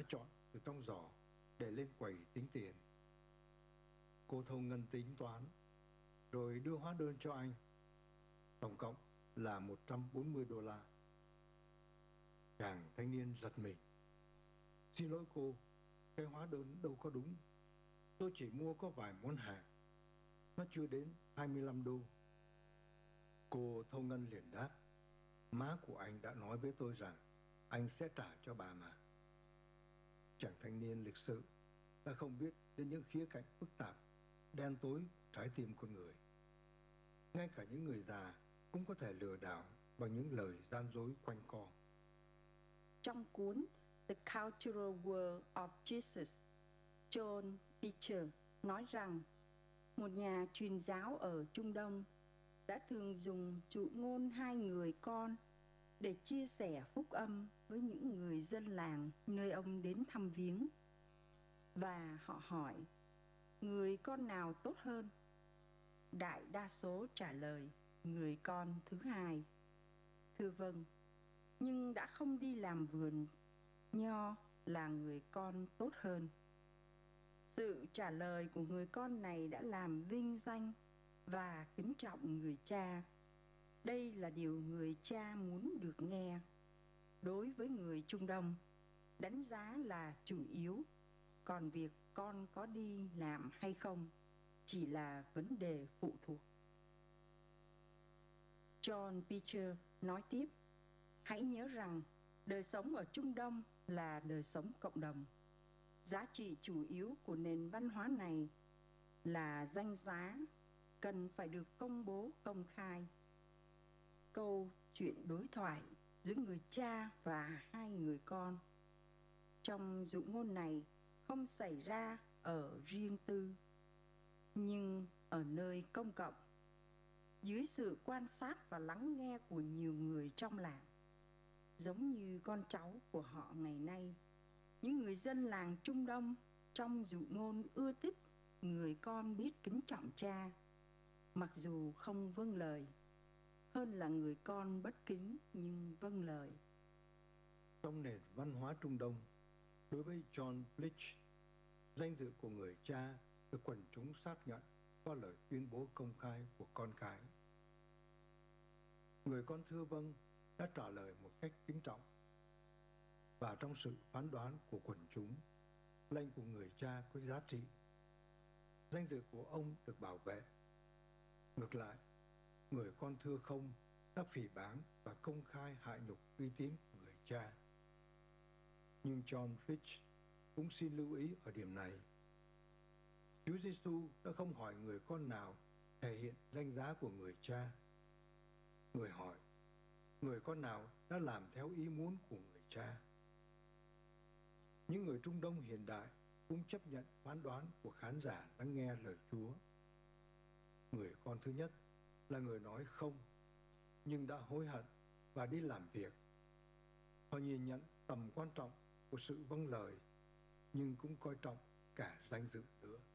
đã chọn từ trong giỏ để lên quầy tính tiền. Cô Thâu Ngân tính toán, rồi đưa hóa đơn cho anh. Tổng cộng là $140. Chàng thanh niên giật mình. Xin lỗi cô, cái hóa đơn đâu có đúng. Tôi chỉ mua có vài món hàng. Nó chưa đến $25. Cô Thâu Ngân liền đáp, má của anh đã nói với tôi rằng anh sẽ trả cho bà mà. Chàng thanh niên lịch sự đã không biết đến những khía cạnh phức tạp, đen tối trái tim con người. Ngay cả những người già cũng có thể lừa đảo bằng những lời gian dối quanh co. Trong cuốn The Cultural World of Jesus, John Beecher nói rằng một nhà truyền giáo ở Trung Đông đã thường dùng dụ ngôn hai người con để chia sẻ phúc âm với những người dân làng nơi ông đến thăm viếng. Và họ hỏi, người con nào tốt hơn? Đại đa số trả lời, người con thứ hai. Thưa vâng, nhưng đã không đi làm vườn nho là người con tốt hơn. Sự trả lời của người con này đã làm vinh danh và kính trọng người cha. Đây là điều người cha muốn được nghe. Đối với người Trung Đông, đánh giá là chủ yếu, còn việc con có đi làm hay không chỉ là vấn đề phụ thuộc. John Beecher nói tiếp, hãy nhớ rằng đời sống ở Trung Đông là đời sống cộng đồng. Giá trị chủ yếu của nền văn hóa này là danh giá, cần phải được công bố công khai. Câu chuyện đối thoại giữa người cha và hai người con trong dụ ngôn này không xảy ra ở riêng tư, nhưng ở nơi công cộng, dưới sự quan sát và lắng nghe của nhiều người trong làng. Giống như con cháu của họ ngày nay, những người dân làng Trung Đông trong dụ ngôn ưa thích người con biết kính trọng cha, mặc dù không vâng lời, hơn là người con bất kính nhưng vâng lời. Trong nền văn hóa Trung Đông, đối với John Bleach, danh dự của người cha được quần chúng xác nhận qua lời tuyên bố công khai của con cái. Người con thưa vâng đã trả lời một cách kính trọng, và trong sự phán đoán của quần chúng, lệnh của người cha có giá trị. Danh dự của ông được bảo vệ. Ngược lại, người con thưa không đã phỉ báng và công khai hại nhục uy tín của người cha. Nhưng John Fitch cũng xin lưu ý ở điểm này. Chúa Giêsu đã không hỏi người con nào thể hiện danh giá của người cha. Người hỏi, người con nào đã làm theo ý muốn của người cha. Những người Trung Đông hiện đại cũng chấp nhận phán đoán của khán giả lắng nghe lời Chúa. Người con thứ nhất là người nói không, nhưng đã hối hận và đi làm việc. Họ nhìn nhận tầm quan trọng của sự vâng lời, nhưng cũng coi trọng cả danh dự nữa.